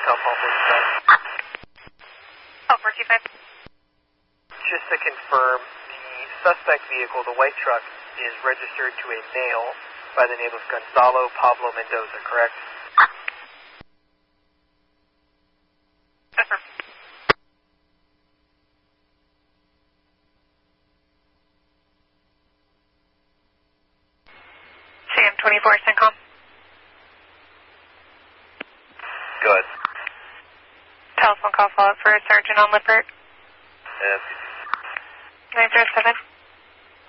Paul 45. Oh, 425. Just to confirm, the suspect vehicle, the white truck, is registered to a male by the name of Gonzalo Pablo Mendoza, correct? Yes, sir. Sam 24, CENTCOM. Good. Telephone call follow-up for Sergeant on Lippert. Yes. 907.